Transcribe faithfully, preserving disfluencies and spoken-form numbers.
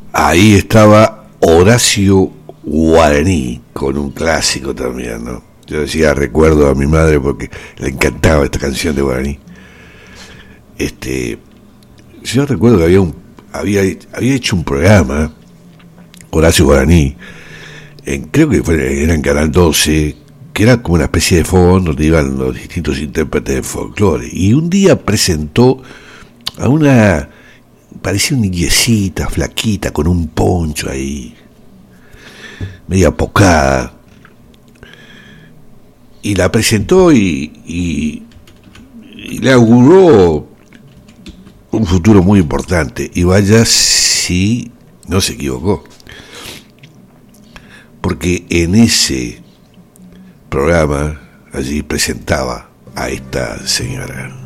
ahí estaba Horacio Guaraní, con un clásico también, ¿no? Yo decía, recuerdo a mi madre porque le encantaba esta canción de Guaraní. Este, yo recuerdo que había un había había hecho un programa Horacio Guaraní, en, creo que fue, era en Canal doce, que era como una especie de fogón donde iban los distintos intérpretes de folclore, y un día presentó a una, parecía una niñecita flaquita con un poncho ahí, media pocada, y la presentó y, y, y le auguró un futuro muy importante, y vaya si no se equivocó, porque en ese programa allí presentaba a esta señora.